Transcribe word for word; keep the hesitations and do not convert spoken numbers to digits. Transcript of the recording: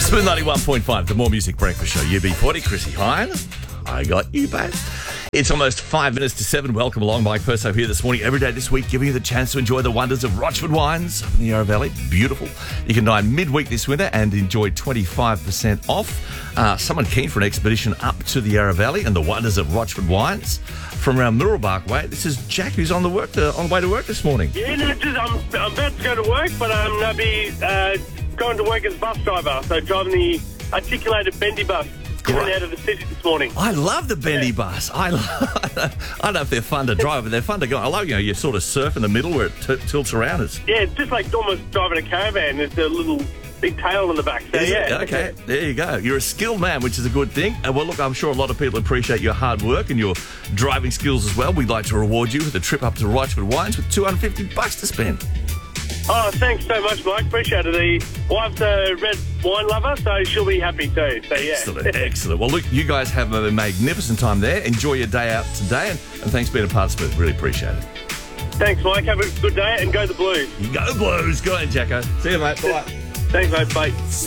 Smooth ninety-one point five, the More Music Breakfast Show. U B forty, Chrissy Hines. I got you, babe. It's almost five minutes to seven. Welcome along. Mike Perso here this morning, every day this week, giving you the chance to enjoy the wonders of Rochford wines up in the Yarra Valley. Beautiful. You can dine midweek this winter and enjoy twenty-five percent off. Uh, someone keen for an expedition up to the Yarra Valley and the wonders of Rochford wines from around Mirrabbark Way. This is Jack, who's on the work to, on the way to work this morning. Yeah, no, just, I'm, I'm about to go to work, but I'm going to be uh, going to work as a bus driver, so driving the articulated bendy bus. Coming out of the city this morning. I love the bendy yeah. bus. I love, I don't know if they're fun to drive, but they're fun to go. I love, you know, you sort of surf in the middle where it t- tilts around. It's, yeah, it's just like almost driving a caravan. There's a little big tail on the back. So, Is yeah. it? Okay, there you go. You're a skilled man, which is a good thing. And well, look, I'm sure a lot of people appreciate your hard work and your driving skills as well. We'd like to reward you with a trip up to Rochford Wines with two hundred fifty bucks to spend. Oh, thanks so much, Mike. Appreciate it. The wife's a red wine lover, so she'll be happy too. So, yeah. Excellent, excellent. Well, look, you guys have a magnificent time there. Enjoy your day out today, and, and thanks for being a part of Smooth. Really appreciate it. Thanks, Mike. Have a good day, and go the Blues. You go Blues. Go on, Jacko. See you, mate. Bye. Thanks, mate. Bye.